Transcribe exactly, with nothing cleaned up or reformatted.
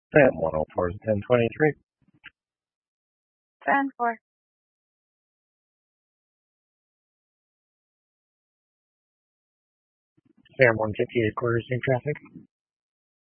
Sam one oh four is ten twenty-three. ten four. Sam one fifty-eight, quarters new traffic.